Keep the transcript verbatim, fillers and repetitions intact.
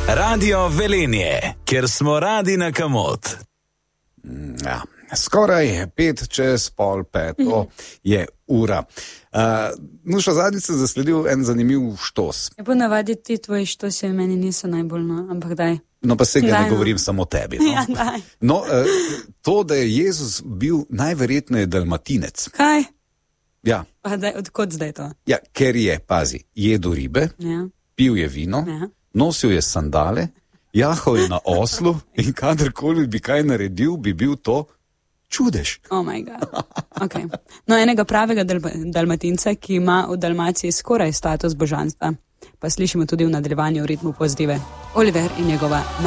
Radio Velenje, kjer smo radi na kamot. Ja, skoraj pet čez pol peto je ura. Uh, Nuša, zadnjič sem zasledil en zanimiv štos. Ja, ponavadi ti tvoji štosi meni niso najbolj, no, ampak daj. No, pa se ga Daj, ne no. govorim samo tebi. No, Ja, daj. no uh, to, da je Jezus bil najverjetneje dalmatinec. Kaj? Ja, Pa daj, odkot zdaj to? ja, ker je, pazi, jedel ribe, Ja, pil je vino, ja. nosil je sandale, jahal je na oslu in kadarkoli bi kaj naredil, bi bil to čudež. Oh my god. Okay. No, enega pravega dal- dalmatinca, ki ima v Dalmaciji skoraj status božanstva, pa slišimo tudi v nadaljevanju v ritmu pozitive. Oliver in njegova